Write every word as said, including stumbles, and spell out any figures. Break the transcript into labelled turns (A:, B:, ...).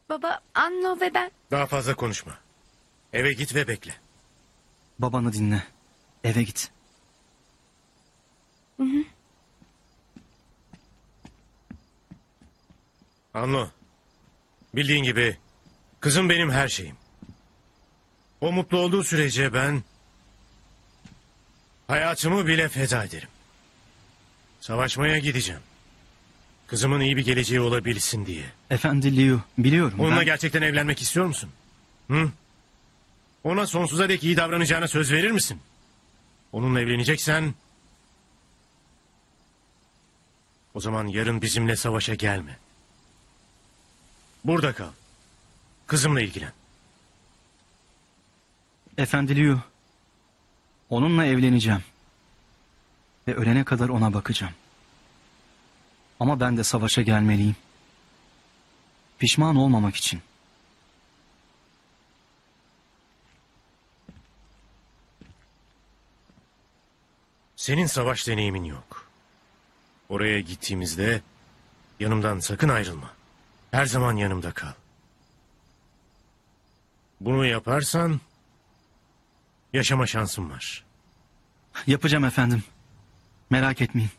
A: Baba, Anno ve ben...
B: Daha fazla konuşma. Eve git ve bekle.
C: Babanı dinle. Eve git.
A: Hı hı.
B: Anlo. Bildiğin gibi kızım benim her şeyim. O mutlu olduğu sürece ben hayatımı bile feda ederim. Savaşmaya gideceğim. Kızımın iyi bir geleceği olabilsin diye.
C: Efendi Liu, biliyorum.
B: Onunla
C: ben...
B: gerçekten evlenmek istiyor musun? Hı? Ona sonsuza dek iyi davranacağına söz verir misin? Onunla evleneceksen... O zaman yarın bizimle savaşa gelme. Burada kal. Kızımla ilgilen.
C: Efendi Liu, onunla evleneceğim. Ve ölene kadar ona bakacağım. Ama ben de savaşa gelmeliyim. Pişman olmamak için.
B: Senin savaş deneyimin yok. Oraya gittiğimizde yanımdan sakın ayrılma. Her zaman yanımda kal. Bunu yaparsan yaşama şansın var.
C: Yapacağım efendim. Merak etmeyin.